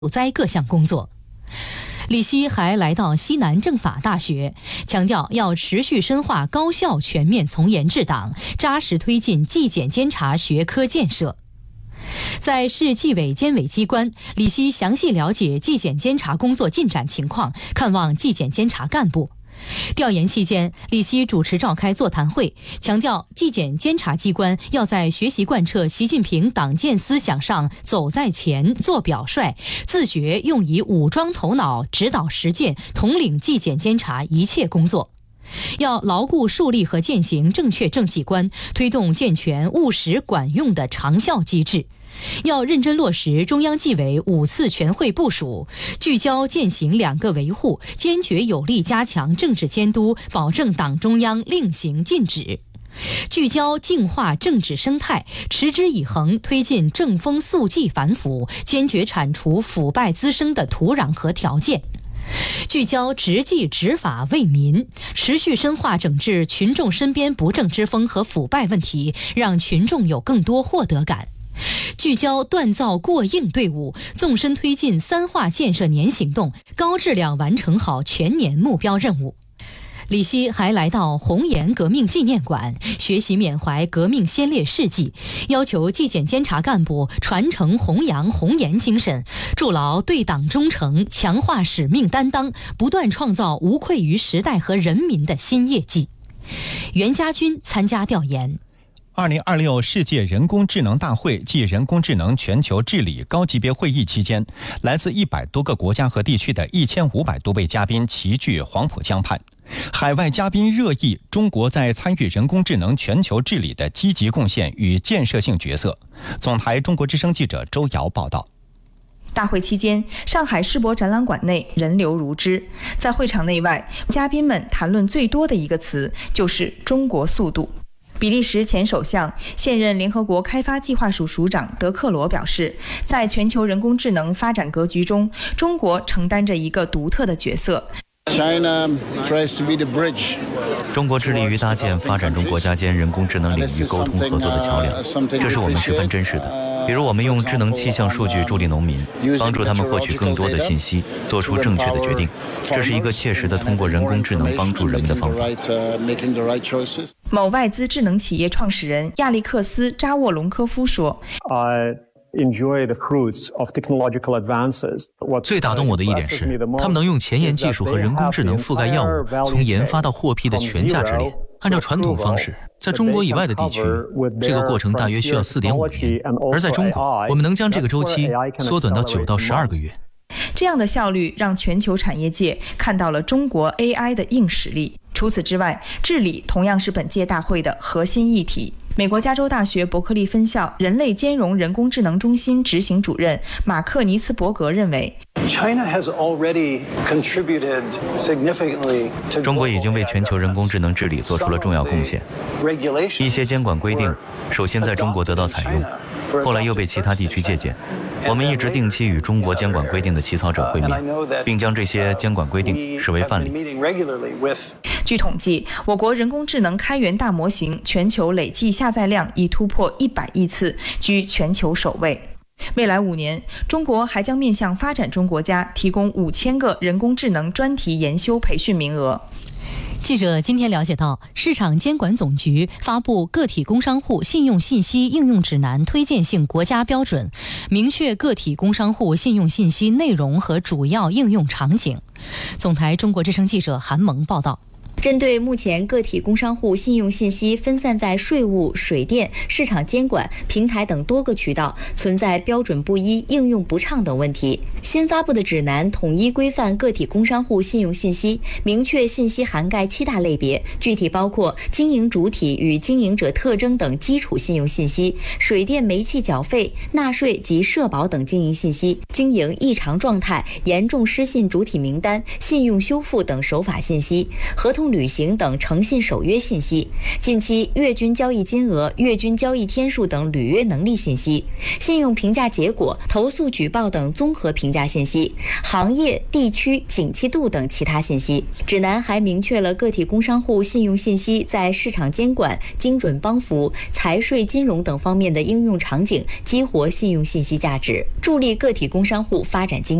救灾各项工作。李希还来到西南政法大学，强调要持续深化高校全面从严治党，扎实推进纪检监察学科建设。在市纪委监委机关，李希详细了解纪检监察工作进展情况，看望纪检监察干部。调研期间，李希主持召开座谈会，强调纪检监察机关要在学习贯彻习近平党建思想上走在前、做表率，自觉用以武装头脑，指导实践，统领纪检监察一切工作。要牢固树立和践行正确政绩观，推动健全务实管用的长效机制。要认真落实中央纪委5次全会部署，聚焦践行2个维护，坚决有力加强政治监督，保证党中央令行禁止。聚焦净化政治生态，持之以恒推进正风肃纪反腐，坚决铲除腐败滋生的土壤和条件。聚焦执纪执法为民，持续深化整治群众身边不正之风和腐败问题，让群众有更多获得感。聚焦锻造过硬队伍，纵深推进3化建设年行动，高质量完成好全年目标任务。李希还来到红岩革命纪念馆，学习缅怀革命先烈事迹，要求纪检监察干部传承弘扬红岩精神，筑牢对党忠诚，强化使命担当，不断创造无愧于时代和人民的新业绩。袁家军参加调研。 2026世界人工智能大会暨人工智能全球治理高级别会议期间，来自100多个国家和地区的1500多位嘉宾齐聚黄浦江畔。海外嘉宾热议中国在参与人工智能全球治理的积极贡献与建设性角色。总台中国之声记者周瑶报道。 大会期间，上海世博展览馆内人流如织，在会场内外，嘉宾们谈论最多的一个词就是中国速度。比利时前首相、现任联合国开发计划署署长德克罗表示，在全球人工智能发展格局中，中国承担着一个独特的角色。 中国致力于搭建发展中国家间人工智能领域沟通合作的桥梁，这是我们十分珍视的。比如我们用智能气象数据助力农民，帮助他们获取更多的信息，做出正确的决定。这是一个切实的通过人工智能帮助人们的方法。 某外资智能企业创始人亚历克斯·扎沃隆科夫说， 最打动我的一点是，他们能用前沿技术和人工智能覆盖药物从研发到获批的全价值链。按照传统方式，在中国以外的地区，这个过程大约需要4.5年，而在中国，我们能将这个周期缩短到9到12个月。 这样的效率让全球产业界看到了中国 AI 的硬实力。除此之外，治理同样是本届大会的核心议题。美国加州大学伯克利分校人类兼容人工智能中心执行主任马克尼茨伯格认为， 中国已经为全球人工智能治理做出了重要贡献。一些监管规定首先在中国得到采用，后来又被其他地区借鉴。我们一直定期与中国监管规定的起草者会面，并将这些监管规定视为范例。 据统计，我国人工智能开源大模型全球累计下载量已突破100亿次，居全球首位。未来5年，中国还将面向发展中国家提供5000个人工智能专题研修培训名额。 记者今天了解到，市场监管总局发布《个体工商户信用信息应用指南》推荐性国家标准，明确个体工商户信用信息内容和主要应用场景。总台中国之声记者韩萌报道。 针对目前个体工商户信用信息分散在税务、水电、市场监管、平台等多个渠道，存在标准不一、应用不畅等问题，新发布的指南统一规范个体工商户信用信息，明确信息涵盖7大类别，具体包括经营主体与经营者特征等基础信用信息、水电煤气缴费、纳税及社保等经营信息、经营异常状态、严重失信主体名单、信用修复等守法信息、合同应履行等诚信守约信息，近期月均交易金额、月均交易天数等履约能力信息，信用评价结果、投诉举报等综合评价信息，行业、地区景气度等其他信息。指南还明确了个体工商户信用信息在市场监管、精准帮扶、财税金融等方面的应用场景，激活信用信息价值，助力个体工商户发展经济。